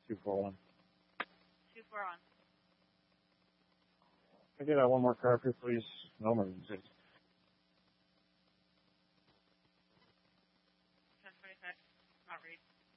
241. 241. Can I get one more car here, please? No emergency. 1026. Not read.